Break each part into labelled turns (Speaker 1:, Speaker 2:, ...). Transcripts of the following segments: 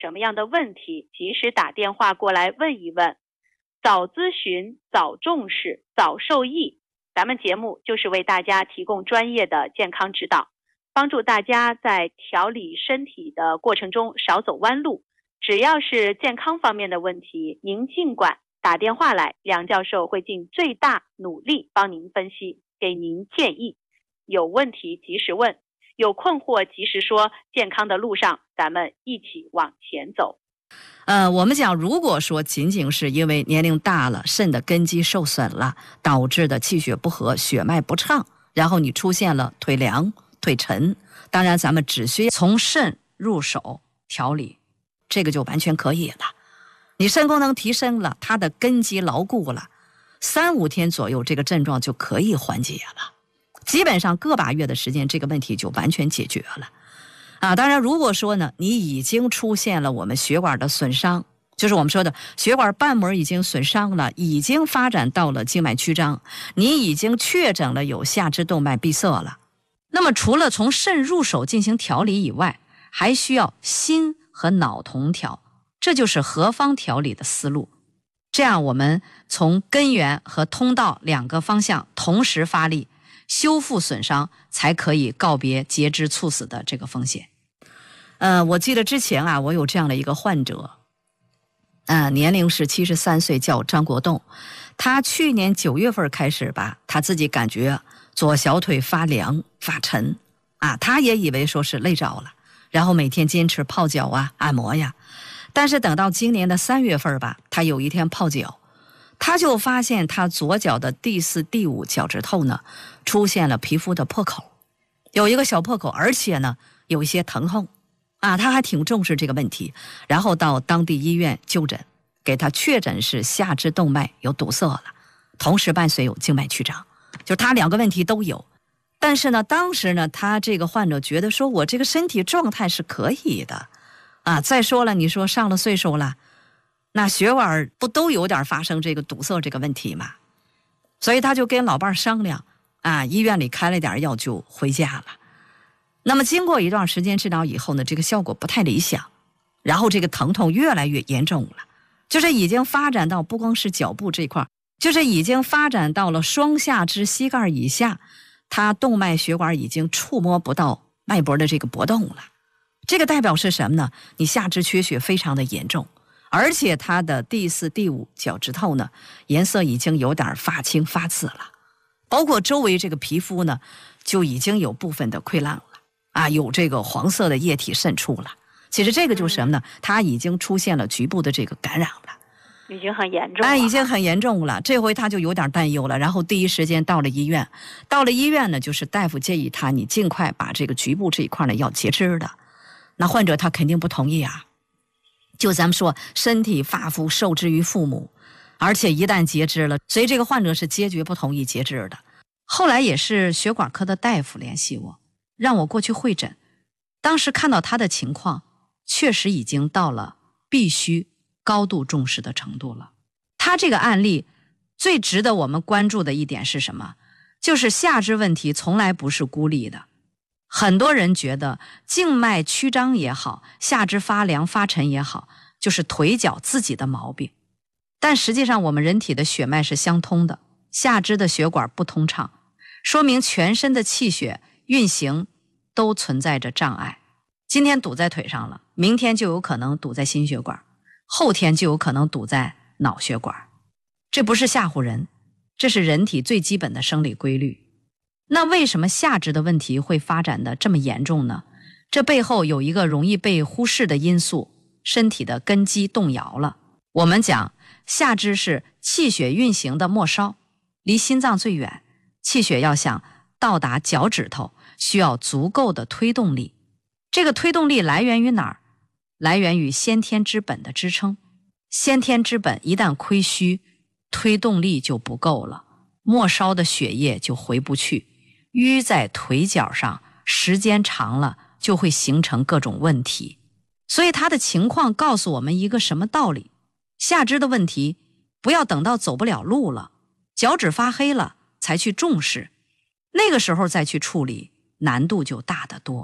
Speaker 1: 什么样的问题，及时打电话过来问一问，早咨询，早重视，早受益。咱们节目就是为大家提供专业的健康指导，帮助大家在调理身体的过程中少走弯路。只要是健康方面的问题，您尽管打电话来，梁教授会尽最大努力帮您分析，给您建议。有问题及时问，有困惑及时说，健康的路上咱们一起往前走。
Speaker 2: 我们讲，如果说仅仅是因为年龄大了，肾的根基受损了，导致的气血不和、血脉不畅，然后你出现了腿凉、腿沉，当然咱们只需要从肾入手调理，这个就完全可以了。你肾功能提升了，它的根基牢固了，3-5天左右，这个症状就可以缓解了。基本上个把月的时间，这个问题就完全解决了。当然如果说呢，你已经出现了我们血管的损伤，就是我们说的血管瓣膜已经损伤了，已经发展到了静脉曲张，你已经确诊了有下肢动脉闭塞了，那么除了从肾入手进行调理以外，还需要心和脑同调，这就是合方调理的思路。这样我们从根源和通道2个方向同时发力，修复损伤，才可以告别截肢猝死的这个风险。我记得之前我有这样的一个患者，年龄是73岁，叫张国栋。他去年9月份开始吧，他自己感觉左小腿发凉发沉他也以为说是累着了，然后每天坚持泡脚按摩呀。但是等到今年的3月份吧，他有一天泡脚，他就发现他左脚的第4、第5脚趾头呢出现了皮肤的破口，有一个小破口，而且呢有一些疼痛他还挺重视这个问题，然后到当地医院就诊，给他确诊是下肢动脉有堵塞了，同时伴随有静脉曲张，就他2个问题都有。但是呢，当时呢，他这个患者觉得说，我这个身体状态是可以的再说了，你说上了岁数了，那血管不都有点发生这个堵塞这个问题吗？所以他就跟老伴商量医院里开了点药就回家了。那么经过一段时间治疗以后呢，这个效果不太理想，然后这个疼痛越来越严重了，就是已经发展到不光是脚部这块，就是已经发展到了双下肢膝盖以下，它动脉血管已经触摸不到脉搏的这个搏动了。这个代表是什么呢？你下肢缺血非常的严重，而且它的第4、第5脚趾头呢，颜色已经有点发青发紫了，包括周围这个皮肤呢，就已经有部分的溃烂了有这个黄色的液体渗出了。其实这个就是什么呢？它已经出现了局部的这个感染了，
Speaker 1: 已经很严重了。
Speaker 2: 已经很严重了。这回他就有点担忧了，然后第一时间到了医院。到了医院呢，就是大夫建议他，你尽快把这个局部这一块呢要截肢的。那患者他肯定不同意就咱们说，身体发肤受之于父母，而且一旦截肢了，所以这个患者是坚决不同意截肢的。后来也是血管科的大夫联系我，让我过去会诊。当时看到他的情况，确实已经到了必须高度重视的程度了。他这个案例最值得我们关注的一点是什么？就是下肢问题从来不是孤立的。很多人觉得静脉曲张也好，下肢发凉发沉也好，就是腿脚自己的毛病。但实际上我们人体的血脉是相通的，下肢的血管不通畅，说明全身的气血运行都存在着障碍。今天堵在腿上了，明天就有可能堵在心血管，后天就有可能堵在脑血管。这不是吓唬人，这是人体最基本的生理规律。那为什么下肢的问题会发展的这么严重呢？这背后有一个容易被忽视的因素，身体的根基动摇了。我们讲下肢是气血运行的末梢，离心脏最远，气血要想到达脚趾头，需要足够的推动力。这个推动力来源于哪儿？来源于先天之本的支撑。先天之本一旦亏虚，推动力就不够了，末梢的血液就回不去，淤在腿脚上，时间长了就会形成各种问题。所以他的情况告诉我们一个什么道理？下肢的问题不要等到走不了路了，脚趾发黑了才去重视，那个时候再去处理，难度就大得多。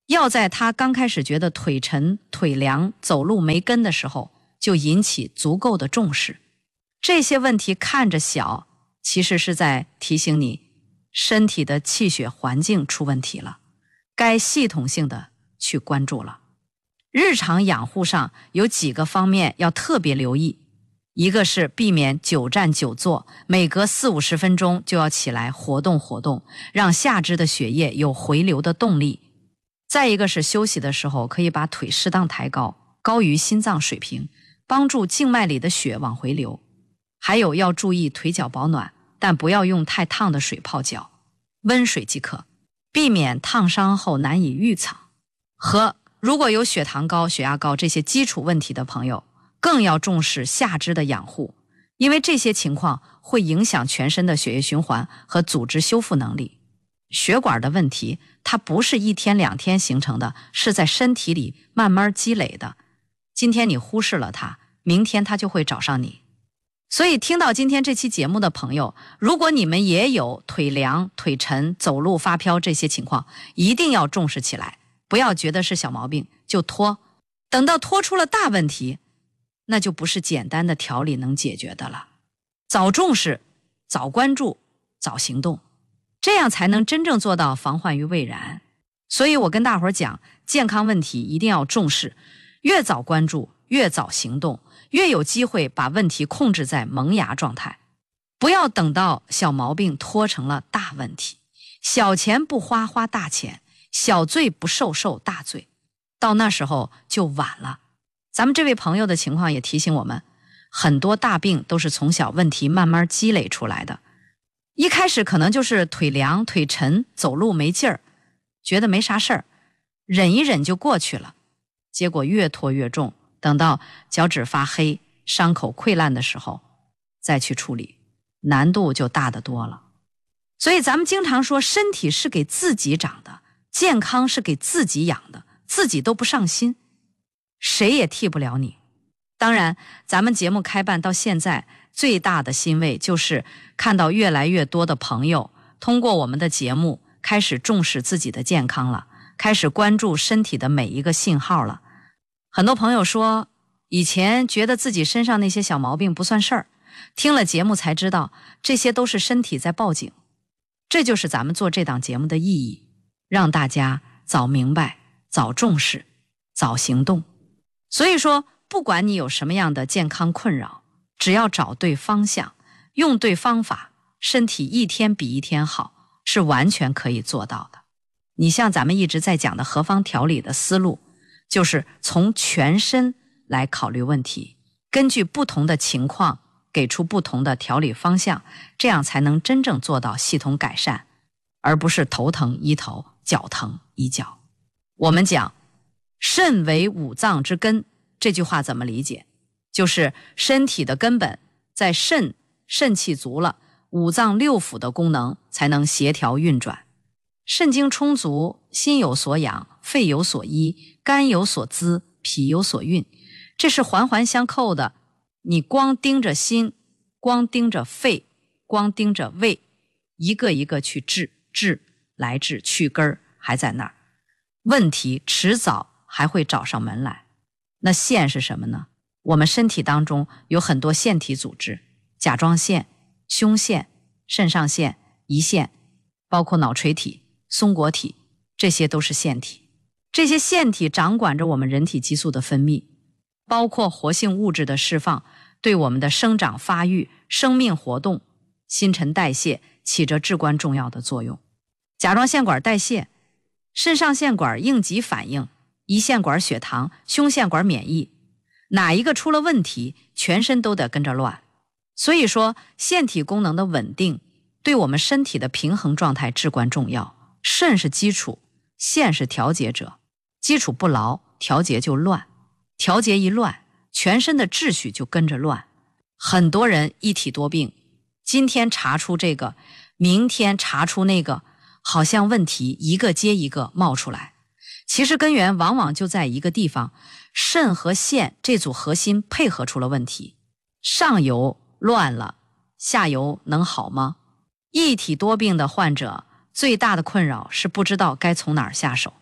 Speaker 2: 要在他刚开始觉得腿沉、腿凉、走路没跟的时候，就引起足够的重视。这些问题看着小，其实是在提醒你，身体的气血环境出问题了，该系统性的去关注了。日常养护上有几个方面要特别留意，一个是避免久站久坐，每隔40-50分钟就要起来活动活动，让下肢的血液有回流的动力。再一个是休息的时候可以把腿适当抬高，高于心脏水平，帮助静脉里的血往回流。还有要注意腿脚保暖，但不要用太烫的水泡脚，温水即可，避免烫伤后难以愈藏。和如果有血糖高、血压高这些基础问题的朋友，更要重视下肢的养护，因为这些情况会影响全身的血液循环和组织修复能力。血管的问题，它不是1天2天形成的，是在身体里慢慢积累的。今天你忽视了它，明天它就会找上你。所以听到今天这期节目的朋友，如果你们也有腿凉、腿沉、走路发飘这些情况，一定要重视起来，不要觉得是小毛病就拖，等到拖出了大问题，那就不是简单的调理能解决的了。早重视、早关注、早行动，这样才能真正做到防患于未然。所以我跟大伙儿讲，健康问题一定要重视，越早关注，越早行动，越有机会把问题控制在萌芽状态。不要等到小毛病拖成了大问题，小钱不花花大钱，小罪不受大罪，到那时候就晚了。咱们这位朋友的情况也提醒我们，很多大病都是从小问题慢慢积累出来的。一开始可能就是腿凉、腿沉、走路没劲儿，觉得没啥事儿，忍一忍就过去了，结果越拖越重，等到脚趾发黑、伤口溃烂的时候再去处理，难度就大得多了。所以咱们经常说，身体是给自己长的，健康是给自己养的，自己都不上心，谁也替不了你。当然，咱们节目开办到现在，最大的欣慰就是看到越来越多的朋友通过我们的节目开始重视自己的健康了，开始关注身体的每一个信号了。很多朋友说，以前觉得自己身上那些小毛病不算事儿，听了节目才知道，这些都是身体在报警。这就是咱们做这档节目的意义，让大家早明白、早重视、早行动。所以说，不管你有什么样的健康困扰，只要找对方向，用对方法，身体一天比一天好，是完全可以做到的。你像咱们一直在讲的何方调理的思路，就是从全身来考虑问题，根据不同的情况给出不同的调理方向，这样才能真正做到系统改善，而不是头疼医头，脚疼医脚。我们讲肾为五脏之根，这句话怎么理解？就是身体的根本在肾，肾气足了，五脏六腑的功能才能协调运转。肾精充足，心有所养，肺有所依，肝有所滋，脾有所运，这是环环相扣的。你光盯着心，光盯着肺，光盯着胃，一个一个去治来治，去根儿还在那儿，问题迟早还会找上门来。那腺是什么呢？我们身体当中有很多腺体组织，甲状腺、胸腺、肾上腺、胰腺，包括脑垂体、松果体，这些都是腺体。这些腺体掌管着我们人体激素的分泌，包括活性物质的释放，对我们的生长发育、生命活动、新陈代谢起着至关重要的作用。甲状腺管代谢，肾上腺管应急反应，胰腺管血糖，胸腺管免疫，哪一个出了问题，全身都得跟着乱。所以说，腺体功能的稳定对我们身体的平衡状态至关重要。肾是基础，腺是调节者，基础不牢，调节就乱，调节一乱，全身的秩序就跟着乱。很多人一体多病，今天查出这个，明天查出那个，好像问题一个接一个冒出来，其实根源往往就在一个地方，肾和腺这组核心配合出了问题，上游乱了，下游能好吗？一体多病的患者最大的困扰是不知道该从哪儿下手。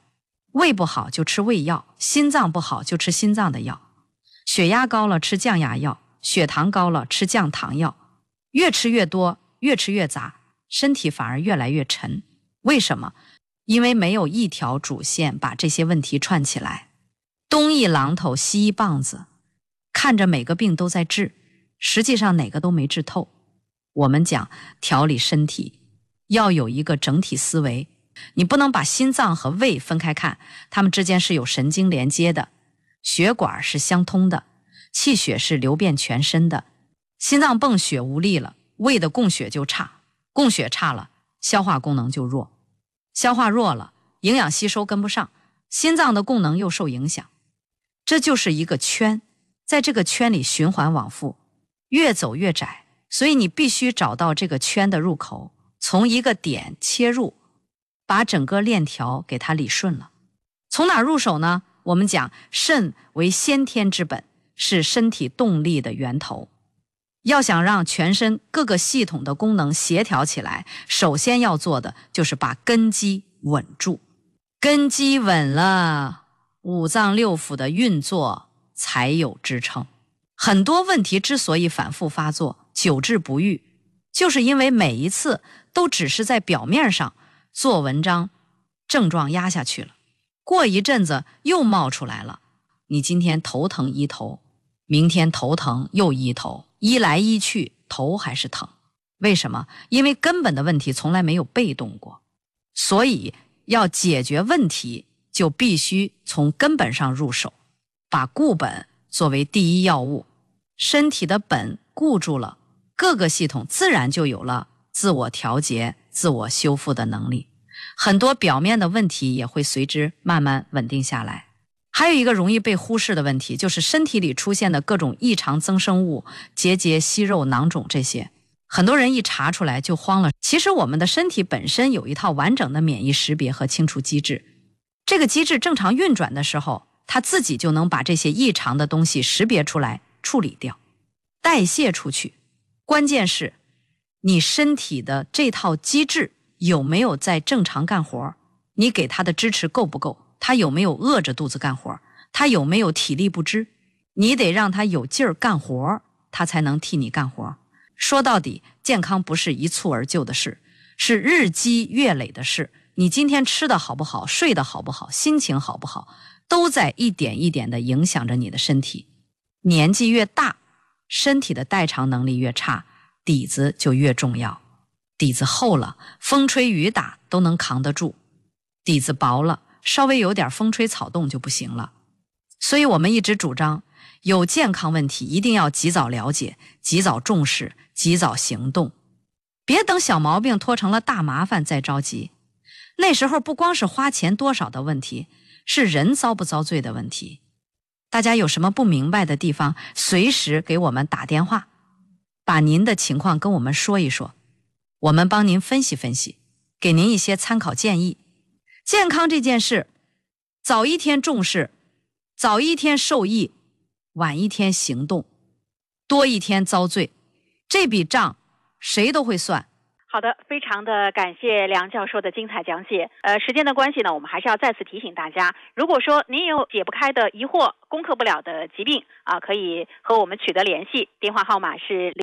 Speaker 2: 胃不好就吃胃药，心脏不好就吃心脏的药，血压高了吃降压药，血糖高了吃降糖药，越吃越多，越吃越杂，身体反而越来越沉。为什么？因为没有一条主线把这些问题串起来，东一榔头西一棒子，看着每个病都在治，实际上哪个都没治透。我们讲调理身体要有一个整体思维，你不能把心脏和胃分开看，它们之间是有神经连接的，血管是相通的，气血是流遍全身的。心脏泵血无力了，胃的供血就差，供血差了，消化功能就弱，消化弱了，营养吸收跟不上，心脏的功能又受影响。这就是一个圈，在这个圈里循环往复，越走越窄，所以你必须找到这个圈的入口，从一个点切入，把整个链条给它理顺了。从哪入手呢？我们讲肾为先天之本，是身体动力的源头。要想让全身各个系统的功能协调起来，首先要做的就是把根基稳住。根基稳了，五脏六腑的运作才有支撑。很多问题之所以反复发作，久治不愈，就是因为每一次都只是在表面上做文章，症状压下去了，过一阵子又冒出来了。你今天头疼医头，明天头疼又医头，医来医去头还是疼。为什么？因为根本的问题从来没有被动过。所以要解决问题，就必须从根本上入手，把固本作为第一要务。身体的本固住了，各个系统自然就有了自我调节、自我修复的能力，很多表面的问题也会随之慢慢稳定下来。还有一个容易被忽视的问题，就是身体里出现的各种异常增生物、结节、息肉、囊肿这些，很多人一查出来就慌了。其实我们的身体本身有一套完整的免疫识别和清除机制，这个机制正常运转的时候，它自己就能把这些异常的东西识别出来，处理掉，代谢出去。关键是你身体的这套机制有没有在正常干活，你给它的支持够不够，它有没有饿着肚子干活，它有没有体力不支，你得让它有劲儿干活，它才能替你干活。说到底，健康不是一蹴而就的事，是日积月累的事。你今天吃的好不好，睡得好不好，心情好不好，都在一点一点地影响着你的身体。年纪越大，身体的代偿能力越差，底子就越重要。底子厚了，风吹雨打都能扛得住；底子薄了，稍微有点风吹草动就不行了。所以我们一直主张，有健康问题一定要及早了解，及早重视，及早行动，别等小毛病拖成了大麻烦再着急。那时候不光是花钱多少的问题，是人遭不遭罪的问题。大家有什么不明白的地方，随时给我们打电话，把您的情况跟我们说一说，我们帮您分析分析，给您一些参考建议。健康这件事，早一天重视，早一天受益，晚一天行动，多一天遭罪，这笔账谁都会算。
Speaker 1: 好的，非常的感谢梁教授的精彩讲解。时间的关系呢，我们还是要再次提醒大家，如果说您有解不开的疑惑、攻克不了的疾病可以和我们取得联系，电话号码是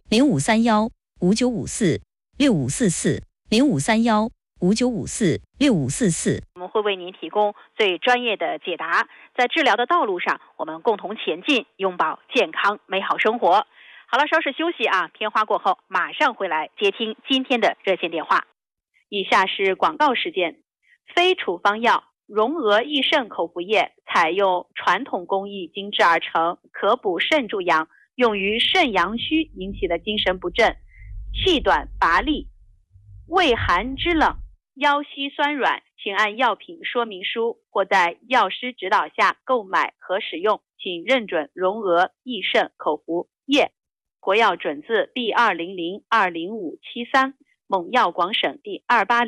Speaker 3: 0531-5954-6544，0531-5954-6544。
Speaker 1: 我们会为您提供最专业的解答，在治疗的道路上，我们共同前进，拥抱健康美好生活。好了，稍事休息片花过后马上回来接听今天的热线电话。以下是广告时间。非处方药荣娥益肾口服液采用传统工艺精制而成，可补肾助阳，用于肾阳虚引起的精神不振、气短乏力、畏寒肢冷、腰膝酸软，请按药品说明书或在药师指导下购买和使用，请认准荣娥益肾口服液。国药准字 B200-20573， 蒙药广省第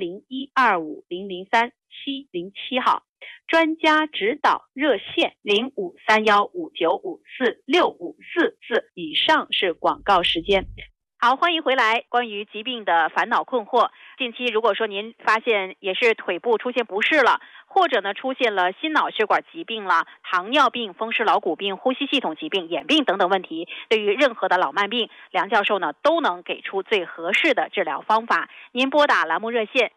Speaker 1: 280125003-707号，专家指导热线053159546544。以上是广告时间。好，欢迎回来。关于疾病的烦恼困惑，近期如果说您发现也是腿部出现不适了， 或者呢出现了心脑血管疾病啦、糖尿病、风湿劳骨病、呼吸系统疾病、眼病等等问题，对于任何的老慢病，梁教授呢都能给出最合适的治疗方法。您拨打栏目热线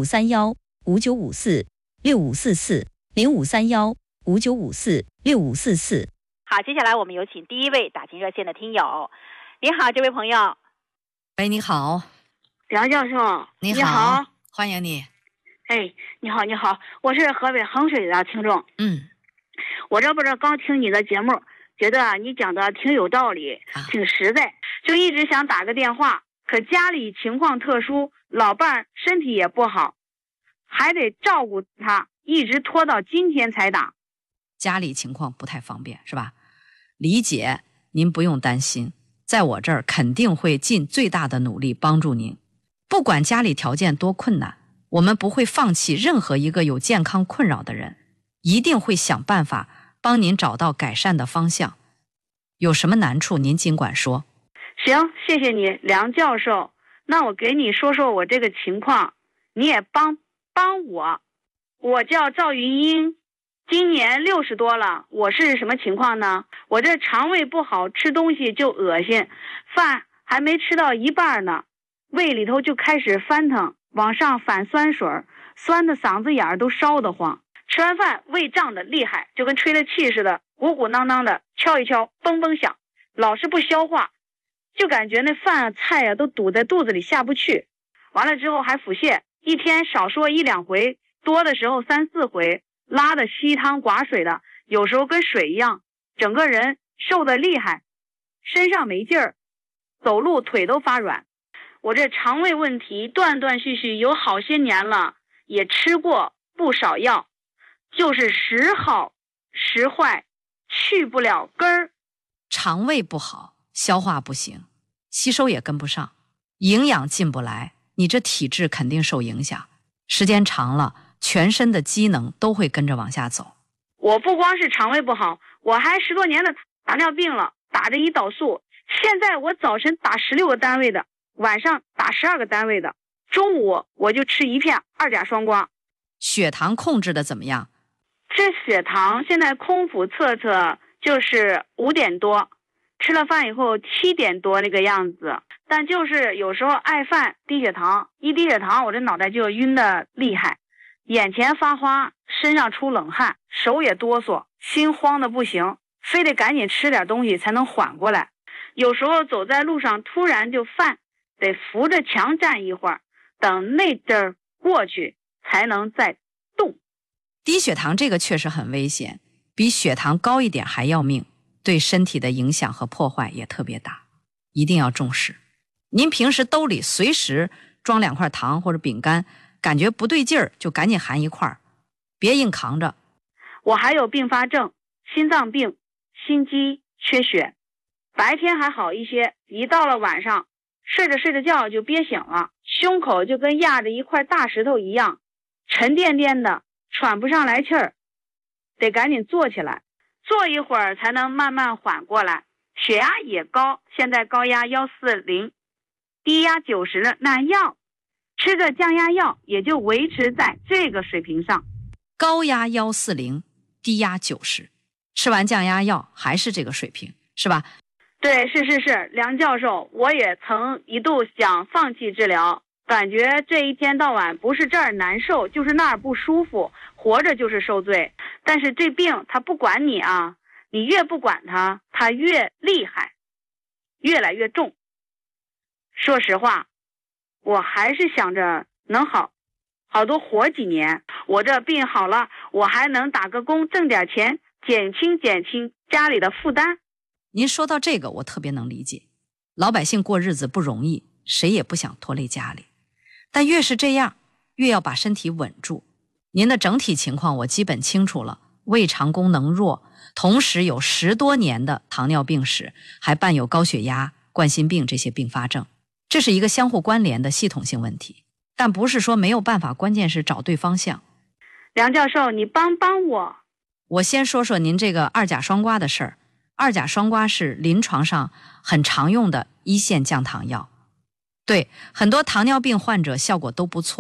Speaker 3: 0531-5954-6544，0531-5954-6544。
Speaker 1: 好，接下来我们有请第一位打进热线的听友。你好，这位朋友。
Speaker 2: 喂，你好。
Speaker 4: 梁教授，
Speaker 2: 你
Speaker 4: 好，
Speaker 2: 欢迎你。
Speaker 4: 哎，你好，我是河北衡水的听众。我这不是刚听你的节目，觉得你讲的挺有道理，挺实在，就一直想打个电话，可家里情况特殊，老伴身体也不好，还得照顾他，一直拖到今天才打。
Speaker 2: 家里情况不太方便是吧？理解，您不用担心，在我这儿肯定会尽最大的努力帮助您。不管家里条件多困难，我们不会放弃任何一个有健康困扰的人，一定会想办法帮您找到改善的方向。有什么难处您尽管说。
Speaker 4: 行，谢谢你，梁教授。那我给你说说我这个情况，你也帮我。我叫赵云英，今年60多了。我是什么情况呢？我这肠胃不好，吃东西就恶心，饭还没吃到一半呢，胃里头就开始翻腾，往上反酸水，酸的嗓子眼儿都烧得慌。吃完饭胃胀得厉害，就跟吹了气似的，鼓鼓囊囊的，敲一敲嘣嘣响，老是不消化，就感觉那饭啊菜啊都堵在肚子里下不去。完了之后还腹泻，一天少说1、2回，多的时候3、4回，拉的稀汤寡水的，有时候跟水一样，整个人瘦得厉害，身上没劲儿，走路腿都发软。我这肠胃问题断断续续有好些年了，也吃过不少药，就是时好时坏，去不了根儿。
Speaker 2: 肠胃不好，消化不行，吸收也跟不上，营养进不来，你这体质肯定受影响，时间长了，全身的机能都会跟着往下走。
Speaker 4: 我不光是肠胃不好，我还10多年的糖尿病了，打着胰岛素，现在我早晨打16个单位的，晚上打12个单位的，中午我就吃1片2甲双胍。
Speaker 2: 血糖控制的怎么样？
Speaker 4: 这血糖现在空腹测就是5点多，吃了饭以后7点多那个样子，但就是有时候爱饭低血糖，一低血糖我这脑袋就晕得厉害，眼前发花，身上出冷汗，手也哆嗦，心慌的不行，非得赶紧吃点东西才能缓过来。有时候走在路上突然就犯，得扶着墙站一会儿，等那阵儿过去才能再动。
Speaker 2: 低血糖这个确实很危险，比血糖高一点还要命，对身体的影响和破坏也特别大，一定要重视。您平时兜里随时装2块糖或者饼干，感觉不对劲儿就赶紧含一块，别硬扛着。
Speaker 4: 我还有并发症，心脏病、心肌缺血，白天还好一些，一到了晚上，睡着觉就憋醒了，胸口就跟压着一块大石头一样，沉甸甸的，喘不上来气儿，得赶紧坐起来，坐一会儿才能慢慢缓过来。血压也高，现在高压140，低压90，那药吃个降压药也就维持在这个水平上。
Speaker 2: 高压140，低压90，吃完降压药还是这个水平，是吧？
Speaker 4: 对，是，梁教授，我也曾一度想放弃治疗，感觉这一天到晚不是这儿难受，就是那儿不舒服，活着就是受罪。但是这病它不管你啊，你越不管它，它越厉害，越来越重。说实话，我还是想着能好多活几年，我这病好了，我还能打个工挣点钱，减轻家里的负担。
Speaker 2: 您说到这个我特别能理解，老百姓过日子不容易，谁也不想拖累家里，但越是这样越要把身体稳住。您的整体情况我基本清楚了，胃肠功能弱，同时有10多年的糖尿病史，还伴有高血压、冠心病这些并发症，这是一个相互关联的系统性问题，但不是说没有办法，关键是找对方向。
Speaker 4: 梁教授，你帮我。
Speaker 2: 我先说说您这个2甲双胍的事儿。2甲双胍是临床上很常用的1线降糖药，对很多糖尿病患者效果都不错，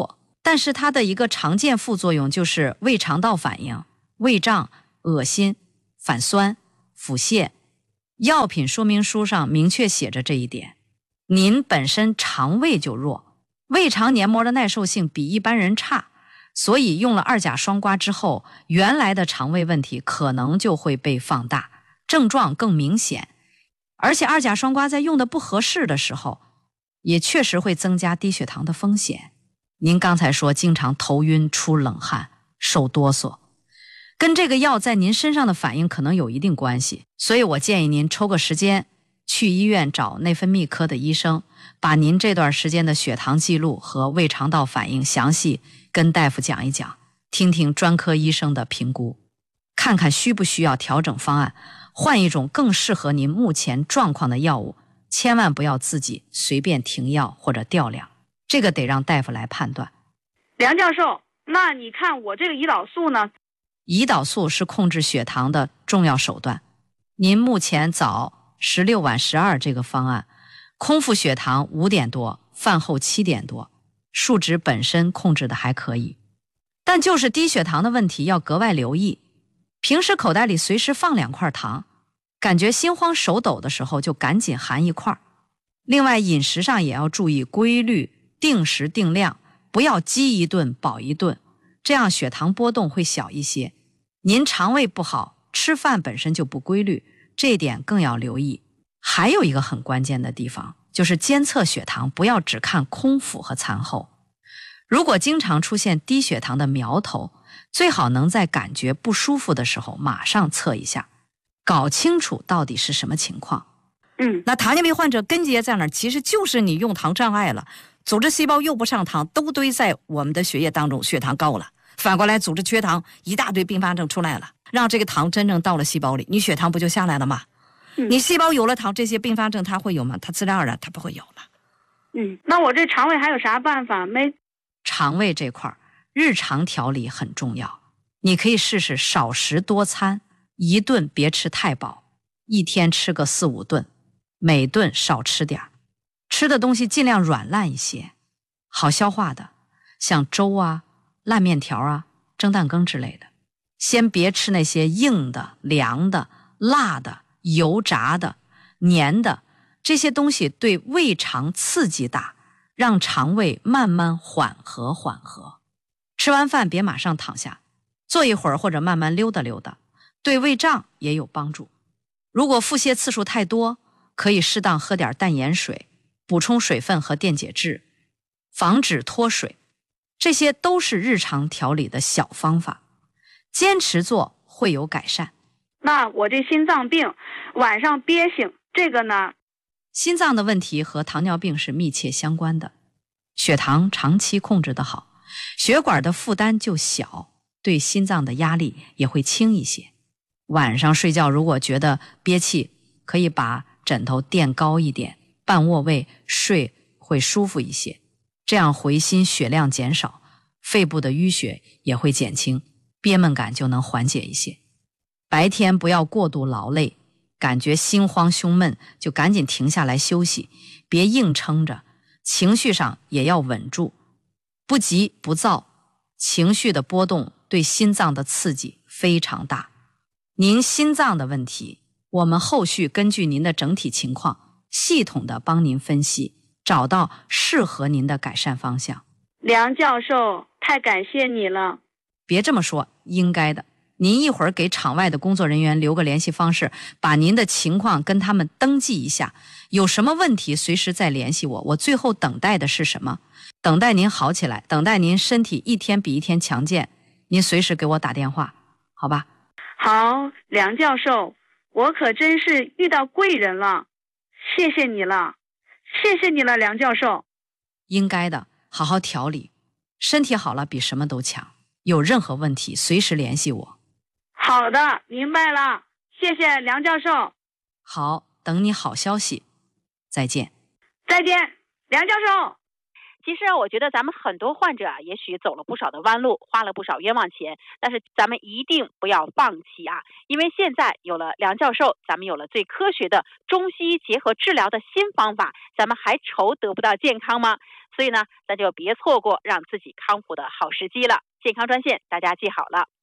Speaker 2: 但是它的一个常见副作用就是胃肠道反应、胃胀、恶心、反酸、腹泻。药品说明书上明确写着这一点。您本身肠胃就弱，胃肠黏膜的耐受性比一般人差，所以用了二甲双胍之后，原来的肠胃问题可能就会被放大，症状更明显。而且二甲双胍在用的不合适的时候，也确实会增加低血糖的风险。您刚才说经常头晕、出冷汗、手哆嗦，跟这个药在您身上的反应可能有一定关系，所以我建议您抽个时间去医院找内分泌科的医生，把您这段时间的血糖记录和胃肠道反应详细跟大夫讲一讲，听听专科医生的评估，看看需不需要调整方案，换一种更适合您目前状况的药物，千万不要自己随便停药或者调量，这个得让大夫来判断。
Speaker 4: 梁教授，那你看我这个胰岛素呢？
Speaker 2: 胰岛素是控制血糖的重要手段。您目前早16晚12这个方案，空腹血糖5点多，饭后7点多，数值本身控制的还可以，但就是低血糖的问题要格外留意。平时口袋里随时放2块糖，感觉心慌手抖的时候就赶紧含一块。另外饮食上也要注意规律，定时定量，不要饥一顿饱一顿，这样血糖波动会小一些。您肠胃不好，吃饭本身就不规律，这一点更要留意。还有一个很关键的地方，就是监测血糖不要只看空腹和餐后。如果经常出现低血糖的苗头，最好能在感觉不舒服的时候马上测一下，搞清楚到底是什么情况。那糖尿病患者根结在哪儿？其实就是你用糖障碍了，组织细胞用不上糖，都堆在我们的血液当中，血糖高了。反过来组织缺糖，一大堆并发症出来了，让这个糖真正到了细胞里，你血糖不就下来了吗？你细胞有了糖，这些并发症它会有吗？它自然而然它不会有了。
Speaker 4: 那我这肠胃还有啥办法没？
Speaker 2: 肠胃这块日常调理很重要，你可以试试少食多餐，一顿别吃太饱，一天吃个4、5顿，每顿少吃点，吃的东西尽量软烂一些，好消化的，像粥啊、烂面条啊、蒸蛋羹之类的。先别吃那些硬的、凉的、辣的、油炸的、黏的，这些东西对胃肠刺激大，让肠胃慢慢缓和。吃完饭别马上躺下，坐一会儿或者慢慢溜达溜达，对胃胀也有帮助。如果腹泻次数太多，可以适当喝点淡盐水，补充水分和电解质，防止脱水。这些都是日常调理的小方法，坚持做会有改善。
Speaker 4: 那我这心脏病晚上憋醒，这个呢？
Speaker 2: 心脏的问题和糖尿病是密切相关的，血糖长期控制得好，血管的负担就小，对心脏的压力也会轻一些。晚上睡觉如果觉得憋气，可以把枕头垫高一点，半卧位睡会舒服一些，这样回心血量减少，肺部的淤血也会减轻，憋闷感就能缓解一些。白天不要过度劳累，感觉心慌胸闷就赶紧停下来休息，别硬撑着。情绪上也要稳住，不急不躁，情绪的波动对心脏的刺激非常大。您心脏的问题，我们后续根据您的整体情况，系统的帮您分析，找到适合您的改善方向。
Speaker 4: 梁教授，太感谢你了。
Speaker 2: 别这么说，应该的。您一会儿给场外的工作人员留个联系方式，把您的情况跟他们登记一下，有什么问题随时再联系我。我最后等待的是什么？等待您好起来，等待您身体一天比一天强健，您随时给我打电话，好吧？
Speaker 4: 好，梁教授，我可真是遇到贵人了，谢谢你了，谢谢你了，梁教授。
Speaker 2: 应该的，好好调理，身体好了比什么都强。有任何问题随时联系我。
Speaker 4: 好的，明白了，谢谢梁教授。
Speaker 2: 好，等你好消息，再见。
Speaker 4: 再见，梁教授。
Speaker 1: 其实我觉得咱们很多患者也许走了不少的弯路，花了不少冤枉钱，但是咱们一定不要放弃啊！因为现在有了梁教授，咱们有了最科学的中西医结合治疗的新方法，咱们还愁得不到健康吗？所以呢，咱就别错过让自己康复的好时机了。健康专线大家记好了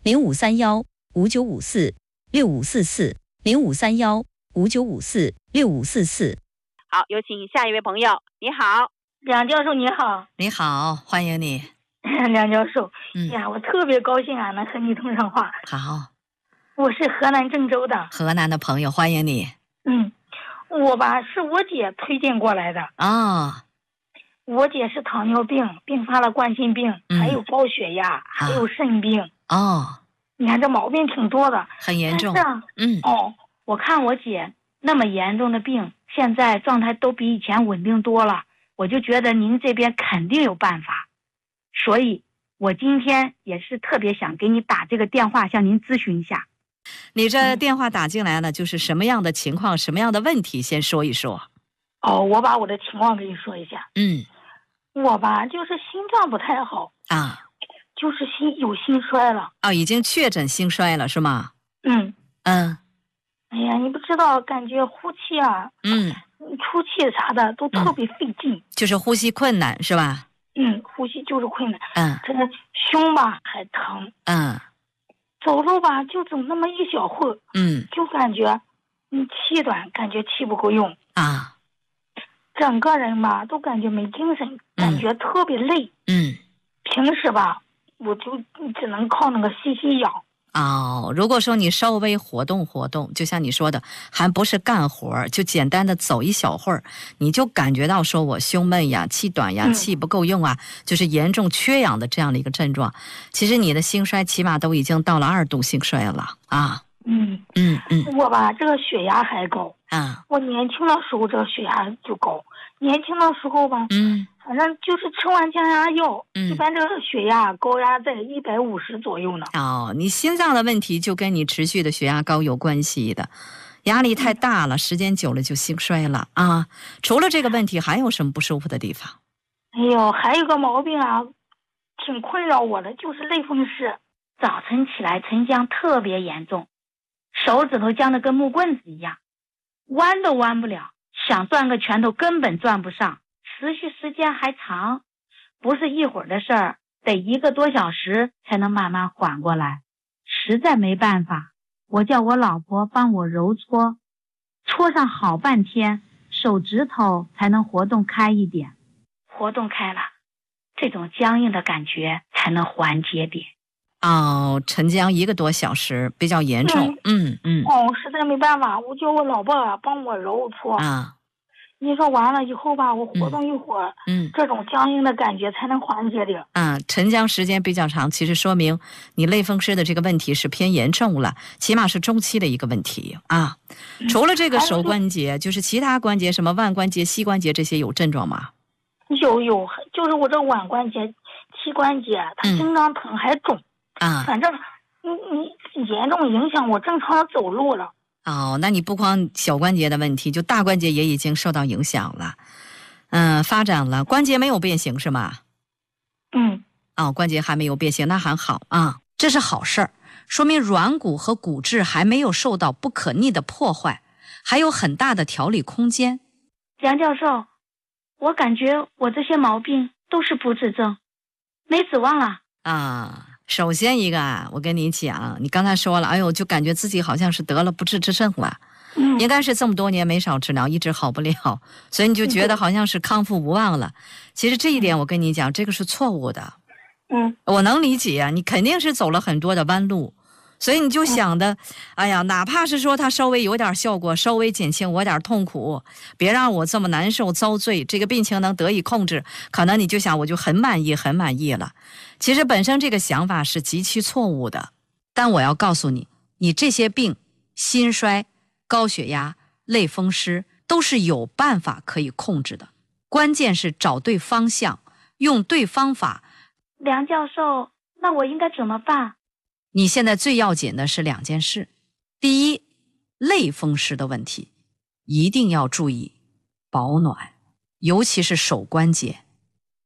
Speaker 3: 0531-5954-6544，0531-5954-6544。
Speaker 1: 好，有请下一位朋友。你好，
Speaker 5: 梁教授你好。
Speaker 2: 你好，欢迎你。
Speaker 5: 梁教授，呀，我特别高兴啊，能和你通上话。
Speaker 2: 好，
Speaker 5: 我是河南郑州的。
Speaker 2: 河南的朋友，欢迎你。
Speaker 5: 我吧是我姐推荐过来的。我姐是糖尿病，并发了冠心病，还有高血压，还有肾病。你看这毛病挺多的，
Speaker 2: 很严重。
Speaker 5: 我看我姐那么严重的病，现在状态都比以前稳定多了，我就觉得您这边肯定有办法，所以我今天也是特别想给你打这个电话，向您咨询一下。
Speaker 2: 你这电话打进来了，就是什么样的情况，什么样的问题，先说一说。
Speaker 5: 我把我的情况给你说一下。我吧就是心脏不太好就是有心衰了。
Speaker 2: 已经确诊心衰了是吗？
Speaker 5: 哎呀，你不知道，感觉呼气啊，出气啥的都特别费劲，
Speaker 2: 就是呼吸困难是吧？
Speaker 5: 呼吸就是困难。这个胸吧还疼。走路吧就走那么一小会儿。就感觉气短，感觉气不够用整个人吧都感觉没精神，感觉特别累。平时吧我就只能靠那个吸氧。
Speaker 2: 如果说你稍微活动活动，就像你说的，还不是干活，就简单的走一小会儿，你就感觉到说我胸闷呀、气短呀、气不够用啊，就是严重缺氧的这样的一个症状。其实你的心衰起码都已经到了2度心衰了
Speaker 5: 我吧这个血压还高我年轻的时候这个血压就高，年轻的时候吧反正就是吃完降压药一般这个血压高压在150左右呢。
Speaker 2: 你心脏的问题就跟你持续的血压高有关系的，压力太大了，时间久了就心衰了除了这个问题还有什么不舒服的地方？
Speaker 5: 还有个毛病挺困扰我的，就是类风湿。早晨起来晨僵特别严重，手指头僵得跟木棍子一样，弯都弯不了，想攥个拳头根本攥不上，持续时间还长，不是一会儿的事儿，得1个多小时才能慢慢缓过来。实在没办法，我叫我老婆帮我揉搓，搓上好半天，手指头才能活动开一点，活动开了，这种僵硬的感觉才能缓解点。
Speaker 2: 沉僵1个多小时比较严重。
Speaker 5: 实在没办法，我叫我老婆帮我揉搓你说完了以后吧，我活动一会儿这种僵硬的感觉才能缓解点。
Speaker 2: 沉僵时间比较长，其实说明你类风湿的这个问题是偏严重了，起码是中期的一个问题除了这个手关节，就是其他关节，什么腕关节、膝关节这些有症状吗？
Speaker 5: 有，就是我这腕关节、膝关节它经常疼还肿反正你严重影响我正常走路了。
Speaker 2: 那你不光小关节的问题，就大关节也已经受到影响了。发展了，关节没有变形是吗？关节还没有变形，那还好这是好事儿，说明软骨和骨质还没有受到不可逆的破坏，还有很大的调理空间。
Speaker 5: 梁教授，我感觉我这些毛病都是不治症，没指望了
Speaker 2: 首先一个我跟你讲，你刚才说了，就感觉自己好像是得了不治之症了，应该是这么多年没少治疗，一直好不了，所以你就觉得好像是康复无望了。其实这一点我跟你讲，这个是错误的。我能理解你肯定是走了很多的弯路，所以你就想的，哪怕是说它稍微有点效果，稍微减轻我点痛苦，别让我这么难受遭罪，这个病情能得以控制，可能你就想我就很满意了。其实本身这个想法是极其错误的，但我要告诉你，你这些病，心衰、高血压、类风湿都是有办法可以控制的，关键是找对方向，用对方法。
Speaker 5: 梁教授，那我应该怎么办？
Speaker 2: 你现在最要紧的是2件事。第一，类风湿的问题一定要注意保暖，尤其是手关节。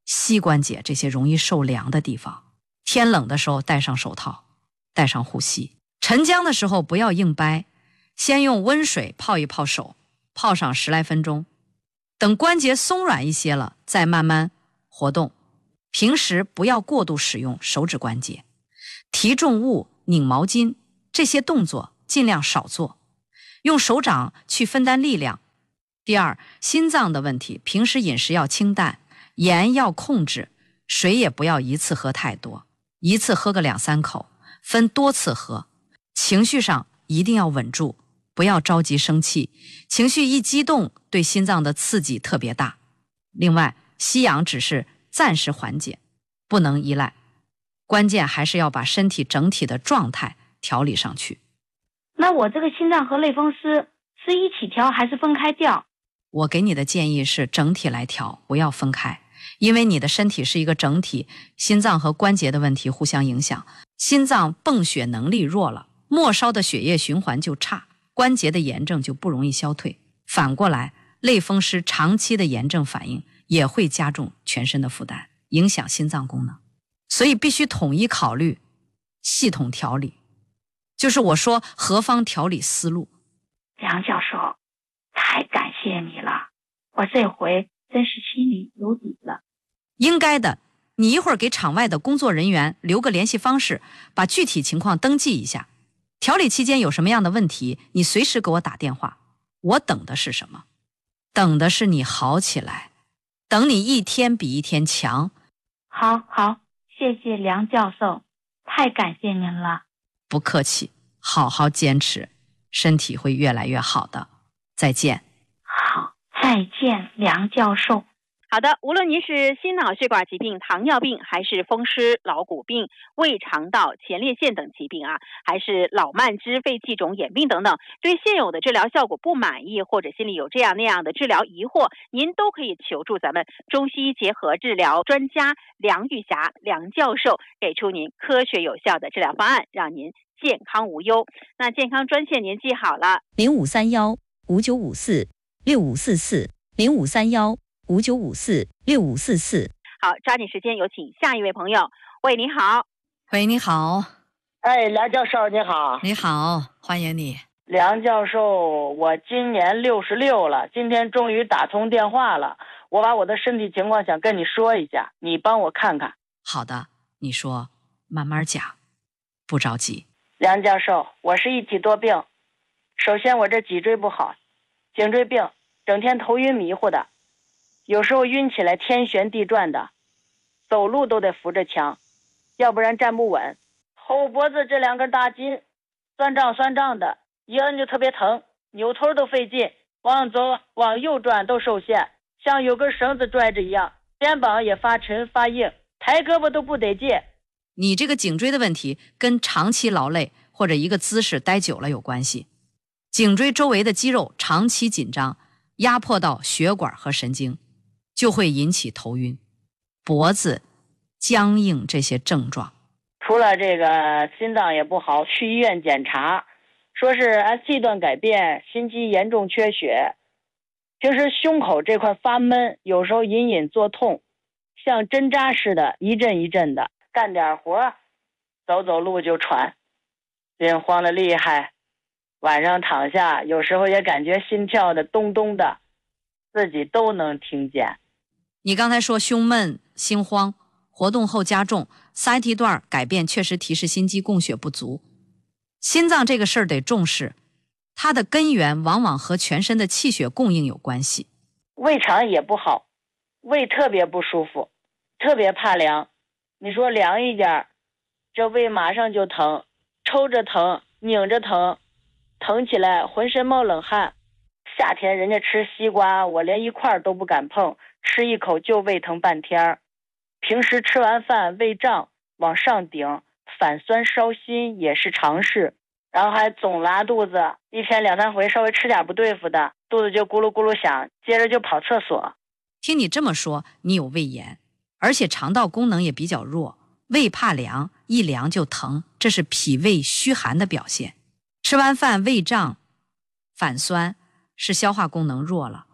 Speaker 2: 膝关节这些容易受凉的地方，天冷的时候戴上手套，戴上护膝。沉僵的时候不要硬掰，先用温水泡一泡手，泡上10来分钟，等关节松软一些了，再慢慢活动。平时不要过度使用手指关节，提重物、拧毛巾这些动作尽量少做，用手掌去分担力量。第二，心脏的问题，平时饮食要清淡，盐要控制，水也不要一次喝太多，一次喝个2、3口，分多次喝。情绪上一定要稳住，不要着急生气，情绪一激动，对心脏的刺激特别大。另外，吸氧只是暂时缓解，不能依赖，关键还是要把身体整体的状态调理上去。
Speaker 5: 那我这个心脏和类风湿是一起调还是分开调？
Speaker 2: 我给你的建议是整体来调，不要分开，因为你的身体是一个整体，心脏和关节的问题互相影响，心脏泵血能力弱了，末梢的血液循环就差，关节的炎症就不容易消退。反过来，类风湿长期的炎症反应也会加重全身的负担，影响心脏功能。所以必须统一考虑，系统调理，就是我说何方调理思路。
Speaker 5: 梁教授，太感谢你了，我这回真是心里有底了。
Speaker 2: 应该的，你一会儿给场外的工作人员留个联系方式，把具体情况登记一下。调理期间有什么样的问题，你随时给我打电话。我等的是什么？等的是你好起来，等你一天比一天强。
Speaker 5: 好，谢谢梁教授，太感谢您了。
Speaker 2: 不客气，好好坚持，身体会越来越好的。再见。
Speaker 5: 好，再见，梁教授。
Speaker 1: 好的，无论您是心脑血管疾病、糖尿病，还是风湿、老骨病、胃肠道、前列腺等疾病还是老慢支、肺气肿、眼病等等，对现有的治疗效果不满意，或者心里有这样那样的治疗疑惑，您都可以求助咱们中西医结合治疗专家梁玉霞梁教授，给出您科学有效的治疗方案，让您健康无忧。那健康专线您记好了
Speaker 3: 0531-5954-6544，0531-5954-6544。
Speaker 1: 好，抓紧时间有请下一位朋友。喂，你好。
Speaker 2: 喂，你好。
Speaker 6: 哎，梁教授你好。
Speaker 2: 你好，欢迎你。
Speaker 6: 梁教授，我今年66了，今天终于打通电话了，我把我的身体情况想跟你说一下，你帮我看看。
Speaker 2: 好的，你说，慢慢讲，不着急。
Speaker 6: 梁教授，我是一体多病。首先我这脊椎不好，颈椎病，整天头晕迷糊的，有时候晕起来天旋地转的，走路都得扶着墙，要不然站不稳。后脖子这2根大筋酸胀的，一摁就特别疼，扭头都费劲，往左往右转都受限，像有根绳子拽着一样，肩膀也发沉发硬，抬胳膊都不得劲。
Speaker 2: 你这个颈椎的问题跟长期劳累或者一个姿势待久了有关系。颈椎周围的肌肉长期紧张，压迫到血管和神经，就会引起头晕、脖子僵硬这些症状。
Speaker 6: 除了这个心脏也不好，去医院检查，说是 ST 段改变，心肌严重缺血。平时胸口这块发闷，有时候隐隐作痛，像针扎似的，一阵一阵的。干点活，走路就喘，心慌得厉害。晚上躺下，有时候也感觉心跳的咚咚的，自己都能听见。
Speaker 2: 你刚才说胸闷、心慌，活动后加重，ST 段改变确实提示心肌供血不足。心脏这个事儿得重视，它的根源往往和全身的气血供应有关系。
Speaker 6: 胃肠也不好，胃特别不舒服，特别怕凉。你说凉一点，这胃马上就疼，抽着疼，拧着疼，疼起来浑身冒冷汗。夏天人家吃西瓜，我连一块都不敢碰，吃一口就胃疼半天。平时吃完饭胃胀往上顶，反酸烧心也是常事，然后还总拉肚子，一天2、3回稍微吃点不对付的，肚子就咕噜咕噜响，接着就跑厕所。
Speaker 2: 听你这么说，你有胃炎，而且肠道功能也比较弱，胃怕凉，一凉就疼，这是脾胃虚寒的表现。吃完饭胃胀反酸是消化功能弱了。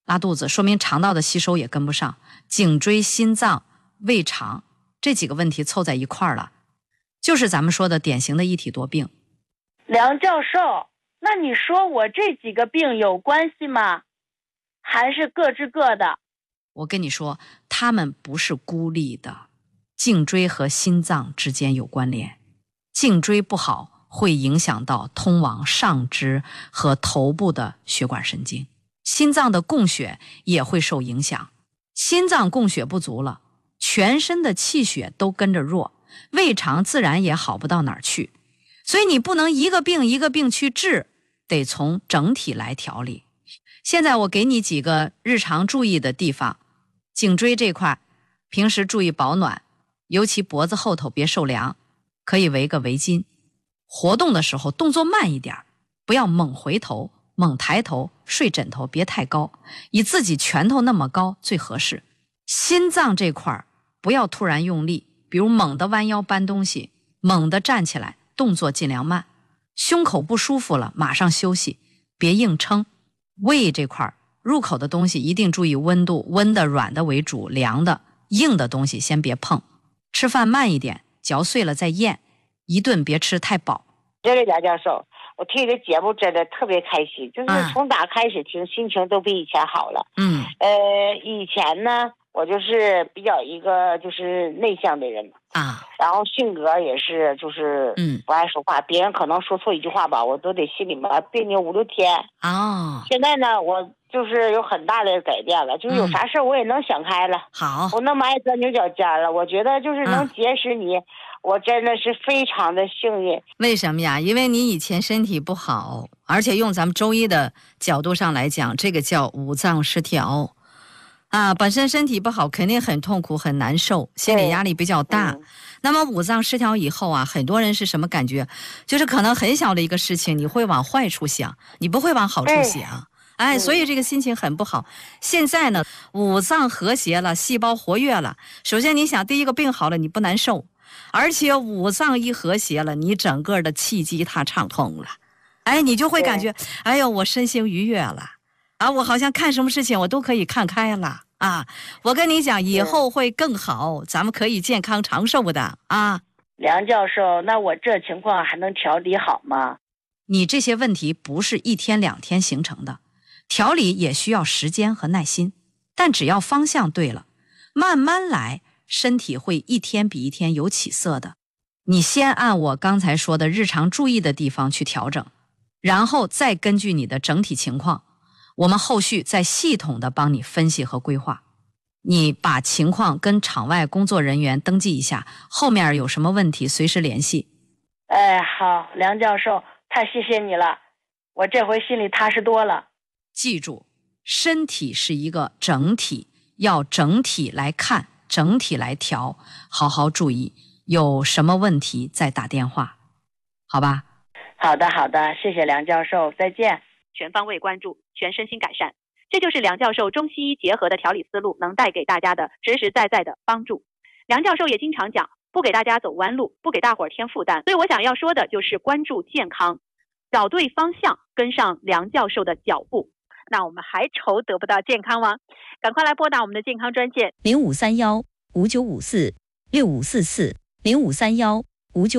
Speaker 2: 拉肚子，说明肠道的吸收也跟不上，颈椎、心脏、胃肠这几个问题凑在一块儿了，就是咱们说的典型的一体多病。
Speaker 6: 梁教授，那你说我这几个病有关系吗？还是各治各的？
Speaker 2: 我跟你说，他们不是孤立的，颈椎和心脏之间有关联。颈椎不好会影响到通往上肢和头部的血管神经，心脏的供血也会受影响。心脏供血不足了，全身的气血都跟着弱，胃肠自然也好不到哪儿去。所以你不能一个病一个病去治，得从整体来调理。现在我给你几个日常注意的地方。颈椎这块平时注意保暖，尤其脖子后头别受凉，可以围个围巾。活动的时候动作慢一点，不要猛回头猛抬头，睡枕头别太高，以自己拳头那么高最合适。心脏这块不要突然用力，比如猛地弯腰搬东西，猛地站起来，动作尽量慢。胸口不舒服了马上休息，别硬撑。胃这块入口的东西一定注意温度，温的软的为主，凉的硬的东西先别碰。吃饭慢一点，嚼碎了再咽，一顿别吃太饱。
Speaker 3: 这个梁教授，我听你的节目真的特别开心，就是从打开始听，心情都比以前好了。以前呢，我就是比较一个就是内向的人啊，然后性格也是就是不爱说话，别人可能说错一句话吧，我都得心里面别扭5、6天。现在呢，我就是有很大的改变了，就是有啥事我也能想开了。好，我那么爱钻牛角尖了，我觉得就是能结识你，我真的是非常的幸运。
Speaker 2: 为什么呀？因为你以前身体不好，而且用咱们中医的角度上来讲，这个叫五脏失调啊，本身身体不好肯定很痛苦很难受，心理压力比较大。那么五脏失调以后啊，很多人是什么感觉？就是可能很小的一个事情你会往坏处想，你不会往好处想。所以这个心情很不好。现在呢，五脏和谐了，细胞活跃了，首先你想第一个病好了你不难受，而且五脏一和谐了，你整个的气机它畅通了，你就会感觉哎呦我身心愉悦了啊，我好像看什么事情我都可以看开了啊。我跟你讲以后会更好，咱们可以健康长寿的啊。
Speaker 6: 梁教授，那我这情况还能调理好吗？
Speaker 2: 你这些问题不是1天2天形成的，调理也需要时间和耐心，但只要方向对了，慢慢来，身体会一天比一天有起色的。你先按我刚才说的日常注意的地方去调整，然后再根据你的整体情况，我们后续再系统的帮你分析和规划。你把情况跟场外工作人员登记一下，后面有什么问题随时联系。
Speaker 6: 好，梁教授，太谢谢你了，我这回心里踏实多了。
Speaker 2: 记住，身体是一个整体，要整体来看，整体来调，好好注意，有什么问题再打电话，好吧？
Speaker 6: 好的，谢谢梁教授，再见。
Speaker 1: 全方位关注，全身心改善，这就是梁教授中西医结合的调理思路能带给大家的实实在在的帮助。梁教授也经常讲，不给大家走弯路，不给大伙儿添负担，所以我想要说的就是关注健康，找对方向，跟上梁教授的脚步。那我们还愁得不到健康吗？赶快来拨打我们的健康专线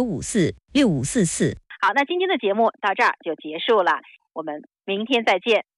Speaker 7: 0531-5954-6544，0531-5954-6544。
Speaker 1: 好，那今天的节目到这儿就结束了，我们明天再见。